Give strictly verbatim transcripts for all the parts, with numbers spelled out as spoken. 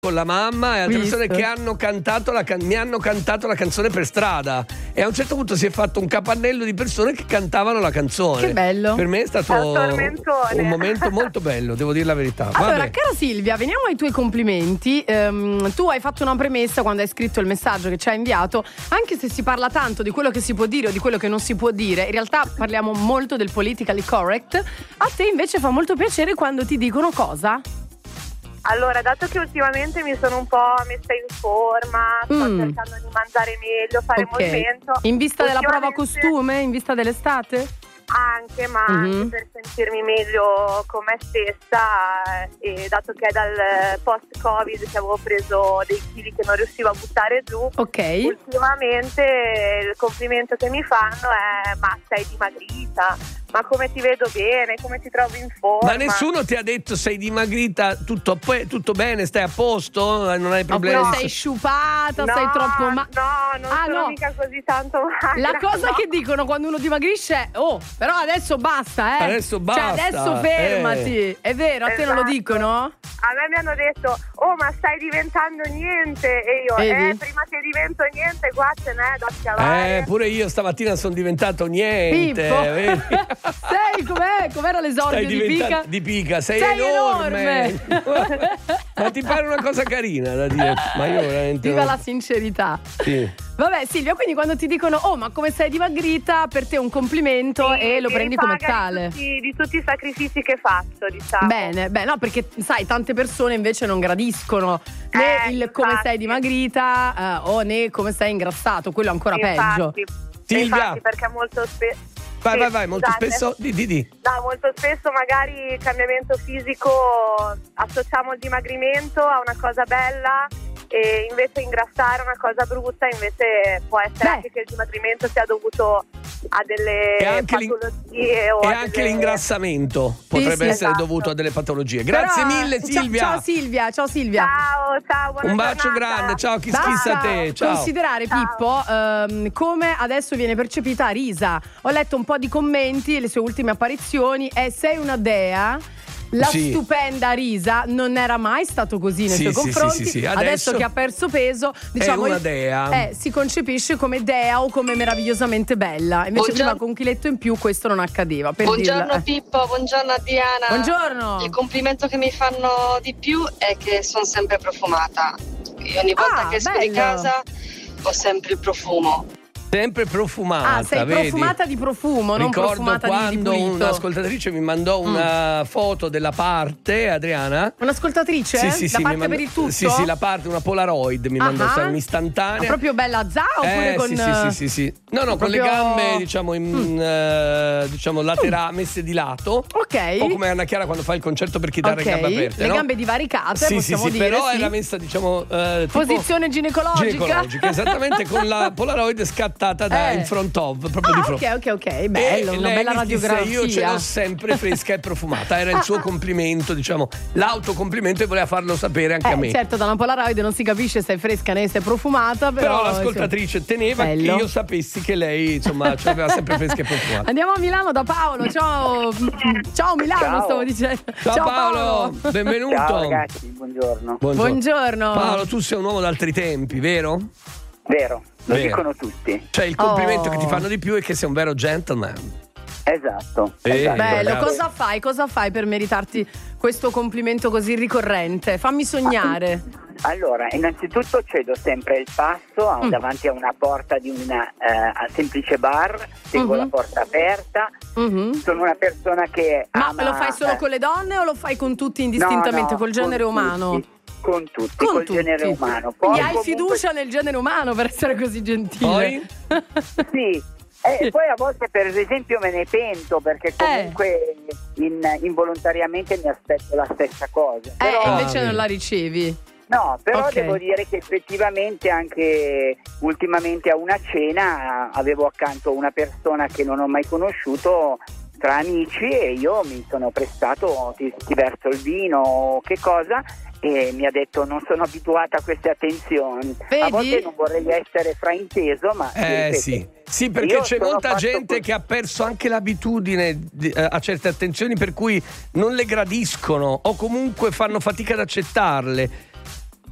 con la mamma e altre Visto. persone che hanno cantato la can- mi hanno cantato la canzone per strada, e a un certo punto si è fatto un capannello di persone che cantavano la canzone. Che bello. Per me è stato È un tormentone. un momento molto bello, devo dire la verità. Allora, Vabbè. cara Silvia, veniamo ai tuoi complimenti. Ehm, tu hai fatto una premessa quando hai scritto il messaggio che ci hai inviato. Anche se si parla tanto di quello che si può dire o di quello che non si può dire, in realtà parliamo molto del politically correct. A te invece fa molto piacere quando ti dicono cosa? Allora, dato che ultimamente mi sono un po' messa in forma, sto Mm. cercando di mangiare meglio, fare Ok. movimento. In vista della prova ultimamente- costume? In vista dell'estate? Anche, ma Mhm. anche per sentirmi meglio con me stessa, eh, e dato che è dal post-Covid che avevo preso dei chili che non riuscivo a buttare giù, Ok. ultimamente il complimento che mi fanno è: ma sei dimagrita, ma come ti vedo bene, come ti trovi in forma. Ma nessuno ti ha detto sei dimagrita, tutto, a- tutto bene, stai a posto, non hai problemi? Oppure sei sciupata, sei troppo ma- No, non Ah, sono no. mica così tanto magra. La cosa no. che dicono quando uno dimagrisce è: oh, però adesso basta, eh. Adesso basta, Cioè, adesso fermati. È vero, a te non lo Esatto. dicono? A me mi hanno detto: oh, ma stai diventando niente. E io, Vedi? eh, prima che divento niente, qua ce n'è da scavare. Eh, pure io stamattina sono diventato niente. Pippo. vedi? Sei com'è? Com'era l'esordio Stai di Pica? diventando di Pica, sei, Sei enorme. enorme. Ma ti pare una cosa carina da dire? Ma io veramente Viva non- la sincerità. Sì. Vabbè, Silvia, quindi quando ti dicono oh, ma come sei dimagrita, per te è un complimento Sì, e lo mi prendi come ripaga tale. Di tutti, di tutti i sacrifici che faccio, diciamo. Bene, beh, no, perché sai, tante persone invece non gradiscono né Eh, il come infatti. sei dimagrita eh, o né come sei ingrassato, quello è ancora peggio. Infatti, Silvia. infatti, perché molto spesso. Vai, vai, vai, molto spesso di, di, di. No, molto spesso magari il cambiamento fisico associamo il dimagrimento a una cosa bella, e invece ingrassare è una cosa brutta. Invece può essere Beh. anche che il dimagrimento sia dovuto a delle E anche l'in- patologie o E a anche delle... l'ingrassamento potrebbe sì, essere esatto. dovuto a delle patologie. Grazie Però- mille, ciao- Silvia. Ciao, Silvia, ciao Silvia. Ciao, ciao, buona Un bacio giornata. grande, ciao, chi Basta schissa a te. Ciao. considerare, Ciao. Pippo, ehm, come adesso viene percepita Risa. Ho letto un po' di commenti, le sue ultime apparizioni, e sei una dea. La Sì. stupenda Risa non era mai stato così nei Sì, suoi sì, confronti. sì, sì, sì. Adesso, Adesso che ha perso peso, diciamo, una dea. eh, si concepisce come dea o come meravigliosamente bella. Invece Buongiorno. prima con un chiletto in più questo non accadeva. Per Buongiorno dirla. Pippo, buongiorno a Diana. Buongiorno. Il complimento che mi fanno di più è che sono sempre profumata. Io ogni volta Ah, che esco di bello. casa ho sempre il profumo. Sempre profumata, Ah, sei vedi? profumata di profumo, non Ricordo profumata di, di quando pulito. un'ascoltatrice mi mandò una foto della parte, Adriana. Un'ascoltatrice? Sì, sì, La sì, parte mi mandò- per il tutto? Sì, sì, la parte, una Polaroid mi mandò, Ah, sai, ah. un'istantanea. Ma proprio bella za oppure Eh, con sì, sì, sì, sì, sì. No, no, con le proprio- gambe, diciamo, in, eh, diciamo latera- messe di lato. Ok. O come Anna Chiara quando fa il concerto per chitarra Ok, a gambe aperte, le no? gambe divaricate, Sì, sì, possiamo sì, dire, però sì. era messa, diciamo, eh, tipo Posizione ginecologica. ginecologica, esattamente, con la Polaroid scattata da Eh. in front of, proprio Ah, di fronte. ok, ok, ok, bello, E una lei bella mi disse, radiografia. io ce l'ho sempre fresca e profumata. Era il suo complimento, diciamo, l'autocomplimento, e voleva farlo sapere anche a Eh, me. certo, da una Polaroid non si capisce se è fresca né se è profumata, però, Però l'ascoltatrice teneva Bello. che io sapessi che lei, insomma, ce l'aveva sempre fresca e profumata. Andiamo a Milano da Paolo. Ciao, ciao Milano, Ciao. stavo dicendo. Ciao, Paolo, benvenuto. Ciao ragazzi, buongiorno. Buongiorno. Paolo, tu sei un uomo d'altri tempi, vero? Vero, lo Vero. dicono tutti. Cioè il complimento Oh. che ti fanno di più è che sei un vero gentleman. Esatto. Eh, esatto. Bello, ragazzi. cosa fai? Cosa fai per meritarti questo complimento così ricorrente? Fammi sognare. Allora, innanzitutto cedo sempre il passo a- Mm. davanti a una porta di un semplice bar, tengo Mhm. la porta aperta, Mhm. sono una persona che Ma ama, lo fai solo eh, con le donne o lo fai con tutti indistintamente, no, no, col genere con umano? tutti, con tutti, Con col tutti. genere umano. Quindi Poi hai comunque- fiducia nel genere umano per essere così gentile. Poi? Sì. E poi a volte per esempio me ne pento Eh. perché comunque in- involontariamente mi aspetto la stessa cosa. Eh, Però- invece vedi. non la ricevi. No, però Ok. devo dire che effettivamente anche ultimamente a una cena avevo accanto una persona che non ho mai conosciuto tra amici e io mi sono prestato, ti, ti verso il vino, che cosa, e mi ha detto non sono abituata a queste attenzioni. Vedi? A volte non vorrei essere frainteso, ma Eh ripeto, sì. Sì, perché io c'è sono molta fatto gente così. che ha perso anche l'abitudine di- eh, a certe attenzioni, per cui non le gradiscono o comunque fanno fatica ad accettarle.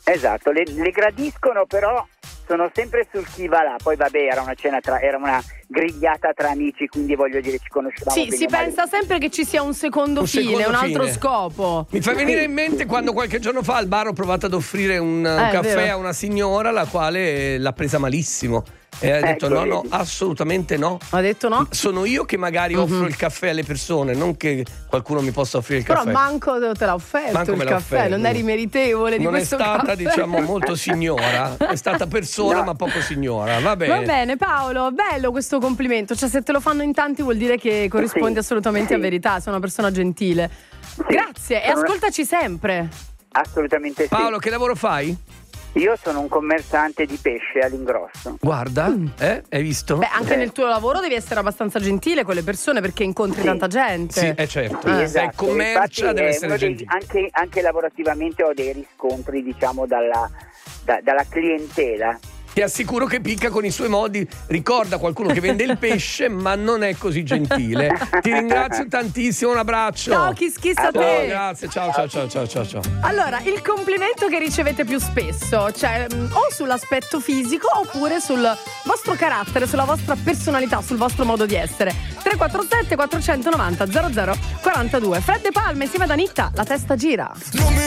Esatto, le, le gradiscono, però sono sempre sul chi va là. Poi vabbè, era una cena tra, era una grigliata tra amici, quindi voglio dire ci conoscevamo. Sì, si pensa sempre che ci sia un secondo Un fine, secondo un altro fine. scopo. Mi fa venire in mente quando qualche giorno fa al bar ho provato ad offrire un, un Eh, è caffè vero. a una signora, la quale l'ha presa malissimo. E ha detto Ecco, no, no, vedi. assolutamente no. Ha detto no? Sono io che magari Mhm. offro il caffè alle persone, non che qualcuno mi possa offrire il Però caffè. manco te l'ha offerto Manco il me l'ha caffè, offerto. non eri meritevole di Non è questo stata, caffè. diciamo, molto signora. È stata persona, No. ma poco signora. Va bene. Va bene Paolo, bello questo complimento, cioè se te lo fanno in tanti vuol dire che corrisponde Sì, assolutamente sì. a verità, sei una persona gentile. Grazie e Sono una- ascoltaci sempre. Assolutamente sì. Paolo, che lavoro fai? Io sono un commerciante di pesce all'ingrosso. Guarda, eh, hai visto? Beh, anche Eh. nel tuo lavoro devi essere abbastanza gentile con le persone perché incontri Sì. tanta gente. Sì, è certo. Eh. Se Esatto, commercia infatti, deve eh, essere uno dei- gentile. anche, anche lavorativamente ho dei riscontri, diciamo, dalla, da- dalla clientela. Ti assicuro che picca con i suoi modi, ricorda qualcuno che vende il pesce ma non è così gentile. Ti ringrazio tantissimo, un abbraccio. Ciao, kiss kiss a A te. Oh, grazie, ciao ciao ciao ciao ciao ciao. Allora, il complimento che ricevete più spesso, cioè mh, o sull'aspetto fisico oppure sul vostro carattere, sulla vostra personalità, sul vostro modo di essere. tre quattro sette quattro nove zero zero quattro due. Fred De Palma insieme ad Anitta, La testa gira.